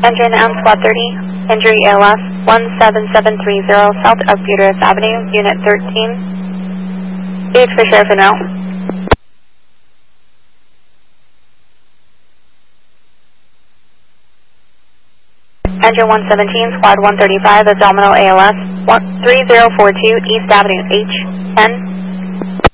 Injury announced Squad 30. Injury ALS 17730 South of Buderus Avenue, Unit 13. Gauge for Sheriff and Row. Engine 117, Squad 135, abdominal ALS 3042 East Avenue, H10.